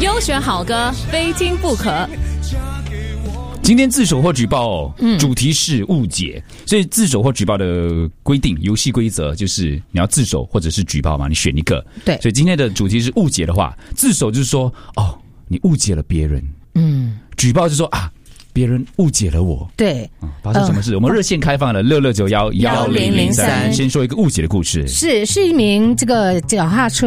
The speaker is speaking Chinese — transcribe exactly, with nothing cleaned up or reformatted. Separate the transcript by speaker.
Speaker 1: 优选好歌，非听不可。
Speaker 2: 今天自首或举报哦，
Speaker 1: 嗯
Speaker 2: 主题是误解，所以自首或举报的规定，游戏规则就是你要自首或者是举报嘛，你选一个。
Speaker 1: 对，
Speaker 2: 所以今天的主题是误解的话，自首就是说哦，你误解了别人，
Speaker 1: 嗯，
Speaker 2: 举报就是说啊，别人误解了我。
Speaker 1: 对，
Speaker 2: 嗯、发生什么事？呃、我们热线开放了六六九幺幺零零三，先说一个误解的故事。
Speaker 1: 是是一名这个脚踏车